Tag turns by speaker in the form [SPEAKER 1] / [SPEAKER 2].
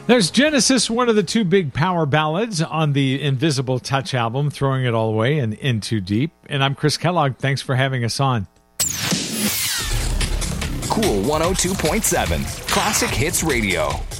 [SPEAKER 1] There's Genesis, one of the two big power ballads on the Invisible Touch album, Throwing It All Away and In Too Deep. And I'm Chris Kellogg. Thanks for having us on.
[SPEAKER 2] Cool 102.7 Classic Hits Radio.